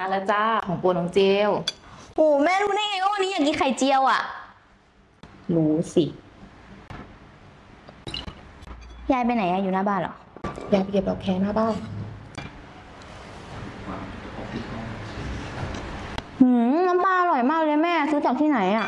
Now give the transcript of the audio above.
มาแล้วจ้าของโปรดน้องเจลโอ้แม่รู้ได้ไงว่าวันนี้อยากกินไข่เจียวอ่ะรู้สิยายไปไหนอะอยู่หน้าบ้านเหรอยายไปเก็บดอกแคหน้าบ้านน้ำปลาอร่อยมากเลยแม่ซื้อจากที่ไหนอ่ะ